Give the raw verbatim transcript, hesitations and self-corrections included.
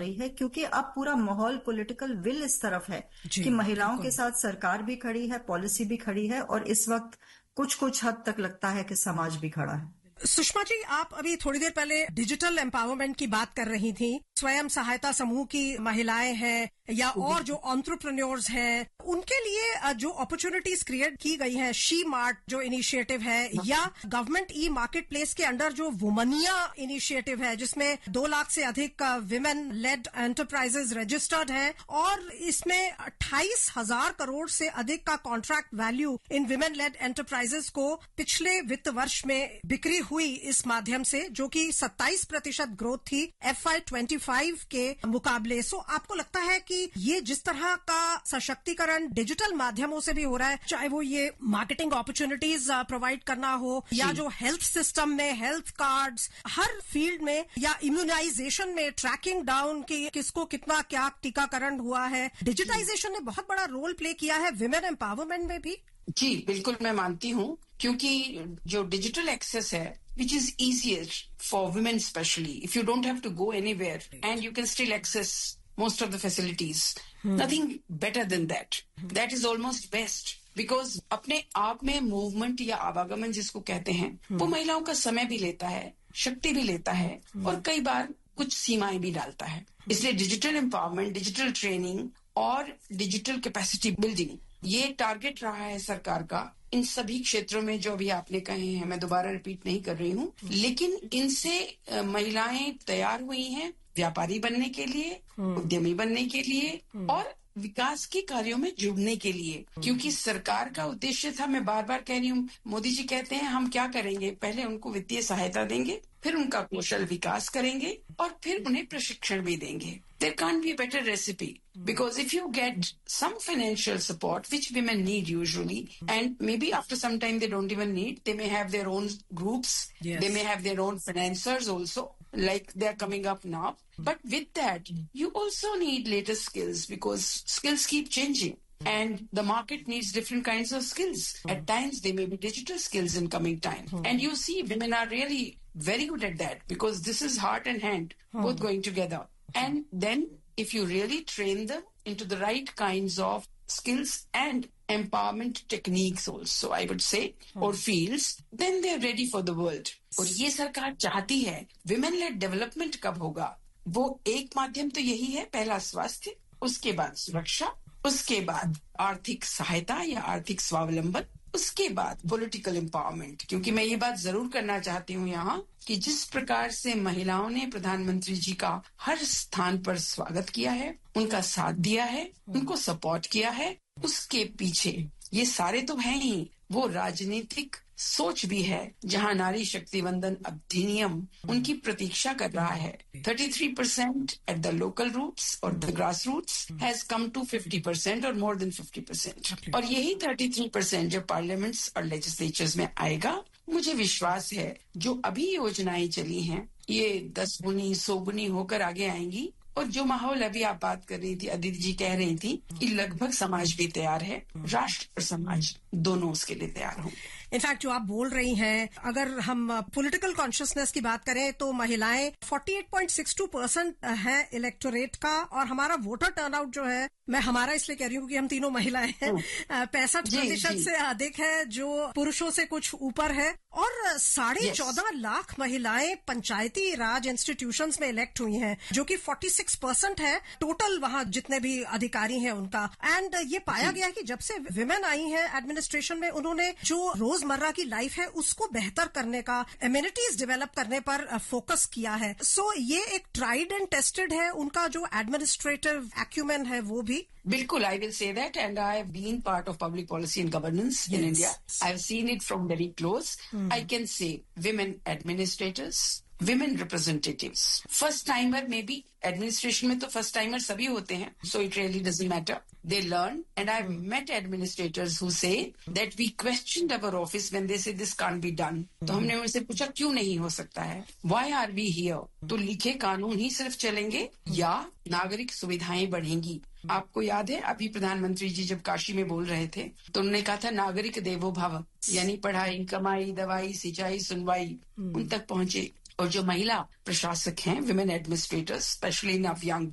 रही है, क्योंकि अब पूरा माहौल, पॉलिटिकल विल इस तरफ है कि महिलाओं के साथ सरकार भी खड़ी है, पॉलिसी भी खड़ी है, और इस वक्त कुछ कुछ हद तक लगता है कि समाज भी खड़ा है। सुषमा जी, आप अभी थोड़ी देर पहले डिजिटल एम्पावरमेंट की बात कर रही थी। स्वयं सहायता समूह की महिलाएं हैं या और जो एंटरप्रेन्योर्स हैं, उनके लिए जो अपॉर्चुनिटीज क्रिएट की गई हैं, शी मार्ट जो इनिशिएटिव है, या गवर्नमेंट ई मार्केट प्लेस के अंडर जो वुमनिया इनिशिएटिव है, जिसमें दो लाख से अधिक विमेन लेड एंटरप्राइजेज रजिस्टर्ड हैं, और इसमें अट्ठाईस हजार करोड़ से अधिक का contract value in women lead enterprises को पिछले वित्त वर्ष में बिक्री हुई इस माध्यम से, जो कि सत्ताईस प्रतिशत ग्रोथ थी एफ आई ट्वेंटी फाइव के मुकाबले। सो आपको लगता है कि ये जिस तरह का सशक्तिकरण डिजिटल माध्यमों से भी हो रहा है, चाहे वो ये मार्केटिंग अपॉर्चुनिटीज प्रोवाइड करना हो, या जो हेल्थ सिस्टम में हेल्थ कार्ड्स, हर फील्ड में, या इम्यूनाइजेशन में ट्रैकिंग डाउन की किसको कितना क्या टीकाकरण हुआ है, डिजिटाइजेशन ने बहुत बड़ा रोल प्ले किया है विमेन एम्पावरमेंट में भी। जी बिल्कुल, मैं मानती हूँ, क्योंकि जो डिजिटल एक्सेस है, which is easier for women especially, if you don't have to go anywhere and you can still access most of the facilities. Hmm. Nothing better than that. Hmm. That is almost best. Because अपने आप में movement या आवागमन जिसको कहते हैं, hmm. वो महिलाओं का समय भी लेता है, शक्ति भी लेता है, hmm. और कई बार कुछ सीमाएं भी डालता है। hmm. इसलिए डिजिटल एम्पावरमेंट, डिजिटल ट्रेनिंग और डिजिटल कैपेसिटी बिल्डिंग, ये टारगेट रहा है सरकार का इन सभी क्षेत्रों में जो अभी आपने कहे हैं। मैं दोबारा रिपीट नहीं कर रही हूँ, लेकिन इनसे महिलाएं तैयार हुई हैं व्यापारी बनने के लिए, उद्यमी बनने के लिए, और विकास के कार्यों में जुड़ने के लिए। क्योंकि सरकार का उद्देश्य था, मैं बार बार कह रही हूँ, मोदी जी कहते हैं हम क्या करेंगे, पहले उनको वित्तीय सहायता देंगे, फिर उनका कौशल विकास करेंगे, और फिर उन्हें प्रशिक्षण भी देंगे। There can't be a better recipe, because if you get some financial support, which women need usually, and maybe after some time they don't even need, they may have their own groups, yes. They may have their own financiers also, like they're coming up now. But with that, you also need latest skills, because skills keep changing. And the market needs different kinds of skills. At times, they may be digital skills in coming time. And you see, women are really very good at that, because this is heart and hand, both going together. And then, if you really train them into the right kinds of skills and empowerment techniques also, I would say, or fields, then they're ready for the world. और ये सरकार चाहती है, women-led development कब होगा? वो एक माध्यम तो यही है, पहला स्वास्थ्य, उसके बाद सुरक्षा, उसके बाद आर्थिक सहायता या आर्थिक स्वावलंबन, उसके बाद पॉलिटिकल एम्पावरमेंट। क्योंकि मैं ये बात जरूर करना चाहती हूँ यहाँ कि जिस प्रकार से महिलाओं ने प्रधानमंत्री जी का हर स्थान पर स्वागत किया है, उनका साथ दिया है, उनको सपोर्ट किया है, उसके पीछे ये सारे तो हैं ही, वो राजनीतिक सोच भी है, जहां नारी शक्ति वंदन अधिनियम उनकी प्रतीक्षा कर रहा है। thirty-three percent at the local roots or the grassroots has come to fifty percent or more than fifty percent. और यही thirty-three percent जब पार्लियामेंट्स और लेजिस्लेचर्स में आएगा, मुझे विश्वास है जो अभी योजनाएं चली हैं, ये दस गुनी सौ गुनी होकर आगे आएंगी। और जो माहौल अभी आप बात कर रही थी, अदिति जी कह रही थी कि लगभग समाज भी तैयार है, राष्ट्र और समाज दोनों उसके लिए तैयार होंगे। इनफैक्ट जो आप बोल रही हैं, अगर हम पॉलिटिकल कॉन्शियसनेस की बात करें तो महिलाएं अड़तालीस पॉइंट छह दो परसेंट है इलेक्टोरेट का, और हमारा वोटर टर्नआउट जो है, मैं हमारा इसलिए कह रही हूँ कि हम तीनों महिलाएं हैं, पैंसठ प्रतिशत से अधिक है, जो पुरुषों से कुछ ऊपर है, और साढ़े चौदह लाख महिलाएं पंचायती राज इंस्टीट्यूशंस में इलेक्ट हुई हैं, जो कि छियालीस परसेंट है टोटल वहां जितने भी अधिकारी हैं उनका। एंड ये पाया गया है कि जब से विमेन आई हैं एडमिनिस्ट्रेशन में, उन्होंने जो रोजमर्रा की लाइफ है उसको बेहतर करने का, एम्यूनिटीज डेवलप करने पर फोकस किया है। सो so, ये एक ट्राइड एंड टेस्टेड है, उनका जो एडमिनिस्ट्रेटिव एक्यूमेन है वो भी। बिल्कुल, I will say that, and I have been part of public policy and governance yes. in India. I have seen it from very close. Hmm. I can say women administrators, women representatives, first timer maybe, administration में तो first timer सभी होते हैं, so it really doesn't matter. They learn, and I've met administrators who say that we questioned our office when they say this can't be done. तो हमने उनसे पूछा क्यों नहीं हो सकता है, why are we here? तो लिखे कानून ही सिर्फ चलेंगे या नागरिक सुविधाएं बढ़ेंगी। आपको याद है अभी प्रधानमंत्री जी जब काशी में बोल रहे थे तो उन्होंने कहा था नागरिक देवो भव, यानी पढ़ाई, कमाई, दवाई, सिंचाई, सुनवाई उन तक पहुंचे। और जो महिला प्रशासक हैं, women administrators, specially in of young